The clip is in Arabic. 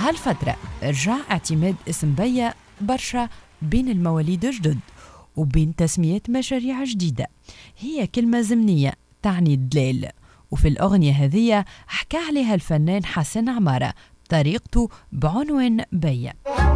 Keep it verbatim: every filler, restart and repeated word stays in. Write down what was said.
هالفترة رجع اعتماد اسم بيا برشا بين المواليد الجدد وبين تسمية مشاريع جديدة. هي كلمة زمنية تعني الدلال، وفي الأغنية هذه حكى عليها الفنان حسن عمارة بطريقته بعنوان بيا.